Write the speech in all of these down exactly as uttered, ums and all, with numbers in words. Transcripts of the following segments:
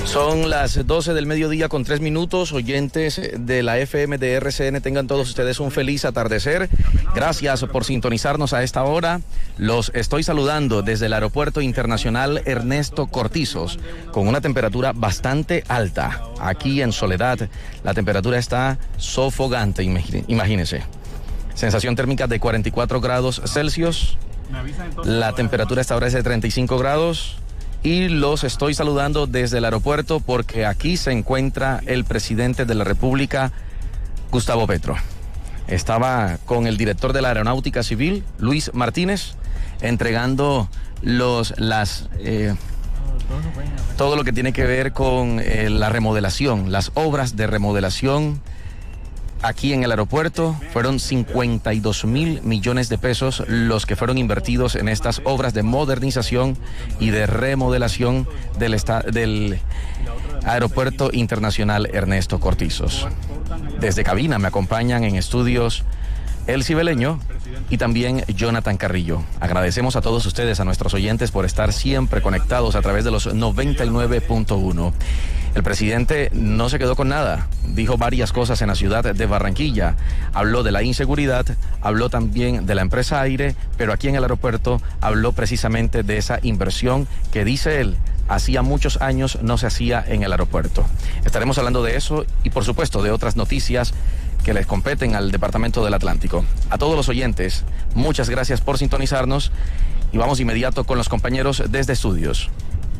Son las doce del mediodía con tres minutos. Oyentes de la F M de R C N, tengan todos ustedes un feliz atardecer. Gracias por sintonizarnos a esta hora. Los estoy saludando desde el Aeropuerto Internacional Ernesto Cortizos, con una temperatura bastante alta. Aquí en Soledad, la temperatura está sofocante, imagínense. Sensación térmica de cuarenta y cuatro grados Celsius. La temperatura esta hora es de treinta y cinco grados. Y los estoy saludando desde el aeropuerto porque aquí se encuentra el presidente de la República, Gustavo Petro. Estaba con el director de la Aeronáutica Civil, Luis Martínez, entregando los, las, eh, todo lo que tiene que ver con eh, la remodelación, las obras de remodelación. Aquí en el aeropuerto fueron cincuenta y dos mil millones de pesos los que fueron invertidos en estas obras de modernización y de remodelación del, esta, del Aeropuerto Internacional Ernesto Cortizos. Desde cabina me acompañan en estudios Elsie Beleño y también Jonathan Carrillo. Agradecemos a todos ustedes, a nuestros oyentes, por estar siempre conectados a través de los noventa y nueve punto uno. El presidente no se quedó con nada, dijo varias cosas en la ciudad de Barranquilla, habló de la inseguridad, habló también de la empresa Aire, pero aquí en el aeropuerto habló precisamente de esa inversión que, dice él, hacía muchos años no se hacía en el aeropuerto. Estaremos hablando de eso y, por supuesto, de otras noticias que les competen al Departamento del Atlántico. A todos los oyentes, muchas gracias por sintonizarnos y vamos inmediato con los compañeros desde estudios.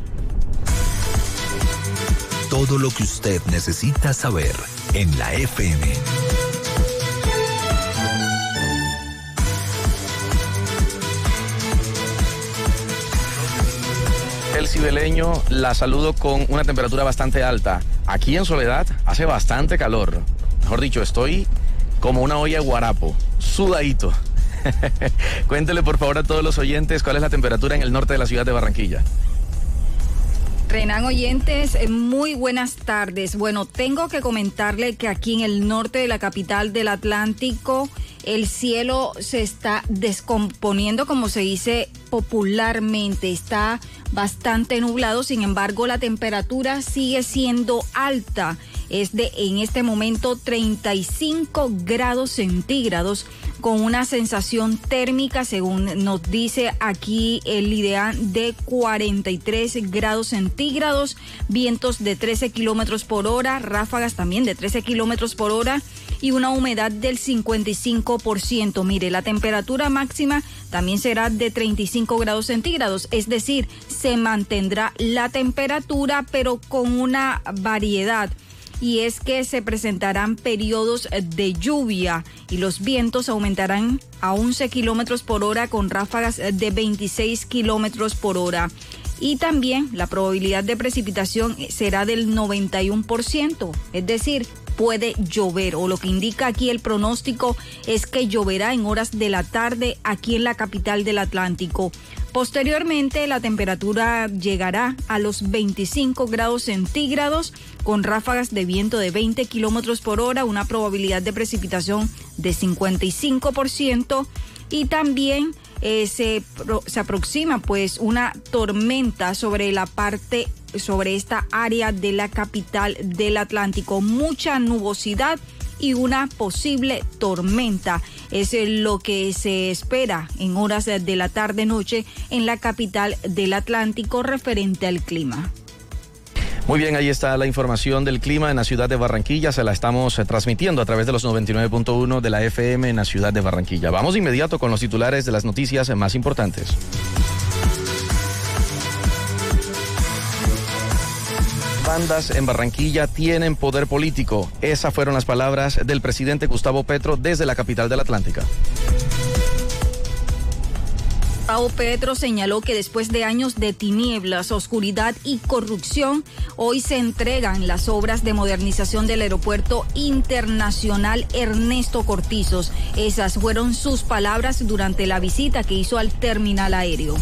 Todo lo que usted necesita saber en la F M. Elsie Beleño, la saludo con una temperatura bastante alta. Aquí en Soledad hace bastante calor. Mejor dicho, estoy como una olla de guarapo, sudadito. Cuéntele por favor a todos los oyentes cuál es la temperatura en el norte de la ciudad de Barranquilla. Renan, oyentes, muy buenas tardes. Bueno, tengo que comentarle que aquí en el norte de la capital del Atlántico el cielo se está descomponiendo, como se dice popularmente. Está bastante nublado, sin embargo la temperatura sigue siendo alta. Es de en este momento treinta y cinco grados centígrados, con una sensación térmica, según nos dice aquí el IDEAN, de cuarenta y tres grados centígrados, vientos de trece kilómetros por hora, ráfagas también de trece kilómetros por hora y una humedad del cincuenta y cinco por ciento. Mire, la temperatura máxima también será de treinta y cinco grados centígrados, es decir, se mantendrá la temperatura pero con una variedad. Y es que se presentarán periodos de lluvia y los vientos aumentarán a once kilómetros por hora con ráfagas de veintiséis kilómetros por hora. Y también la probabilidad de precipitación será del noventa y uno por ciento, es decir, puede llover, o lo que indica aquí el pronóstico es que lloverá en horas de la tarde aquí en la capital del Atlántico. Posteriormente, la temperatura llegará a los veinticinco grados centígrados con ráfagas de viento de veinte kilómetros por hora, una probabilidad de precipitación de cincuenta y cinco por ciento y también eh, se, se aproxima pues una tormenta sobre la parte, sobre esta área de la capital del Atlántico. Mucha nubosidad y una posible tormenta es lo que se espera en horas de la tarde-noche en la capital del Atlántico referente al clima. Muy bien, ahí está la información del clima en la ciudad de Barranquilla. Se la estamos eh, transmitiendo a través de los noventa y nueve punto uno de la F M en la ciudad de Barranquilla. Vamos de inmediato con los titulares de las noticias más importantes. Bandas en Barranquilla tienen poder político. Esas fueron las palabras del presidente Gustavo Petro desde la capital del Atlántico. Gustavo Petro señaló que después de años de tinieblas, oscuridad y corrupción, hoy se entregan las obras de modernización del Aeropuerto Internacional Ernesto Cortizos. Esas fueron sus palabras durante la visita que hizo al terminal aéreo.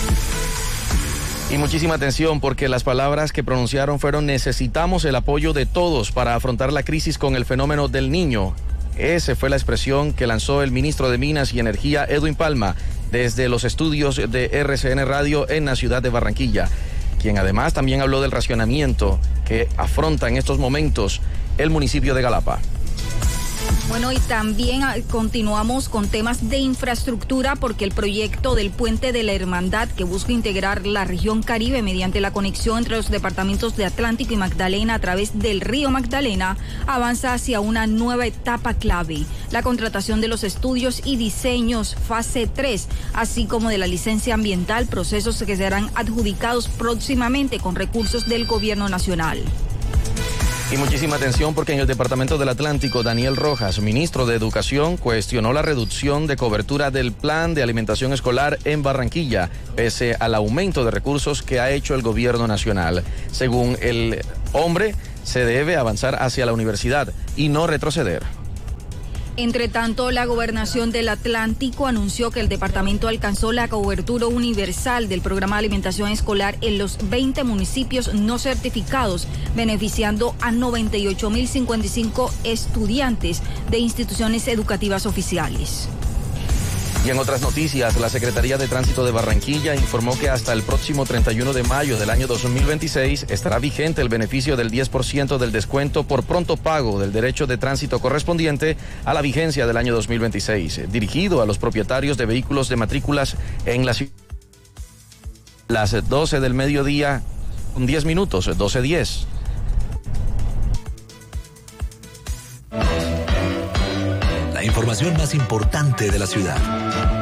Y muchísima atención porque las palabras que pronunciaron fueron: necesitamos el apoyo de todos para afrontar la crisis con el fenómeno del Niño. Esa fue la expresión que lanzó el ministro de Minas y Energía, Edwin Palma, desde los estudios de R C N Radio en la ciudad de Barranquilla. quien además también habló del racionamiento que afronta en estos momentos el municipio de Galapa. Bueno, y también continuamos con temas de infraestructura porque el proyecto del Puente de la Hermandad, que busca integrar la región Caribe mediante la conexión entre los departamentos de Atlántico y Magdalena a través del río Magdalena, avanza hacia una nueva etapa clave: la contratación de los estudios y diseños fase tres, así como de la licencia ambiental, procesos que serán adjudicados próximamente con recursos del gobierno nacional. Y muchísima atención porque en el Departamento del Atlántico, Daniel Rojas, ministro de Educación, cuestionó la reducción de cobertura del plan de alimentación escolar en Barranquilla, pese al aumento de recursos que ha hecho el gobierno nacional. Según el hombre, se debe avanzar hacia la universidad y no retroceder. Entre tanto, la Gobernación del Atlántico anunció que el departamento alcanzó la cobertura universal del programa de alimentación escolar en los veinte municipios no certificados, beneficiando a noventa y ocho mil cincuenta y cinco estudiantes de instituciones educativas oficiales. Y en otras noticias, la Secretaría de Tránsito de Barranquilla informó que hasta el próximo treinta y uno de mayo del año dos mil veintiséis estará vigente el beneficio del diez por ciento del descuento por pronto pago del derecho de tránsito correspondiente a la vigencia del año dos mil veintiséis, dirigido a los propietarios de vehículos de matrículas en la ciudad. Las doce del mediodía, con diez minutos, doce diez. La información más importante de la ciudad.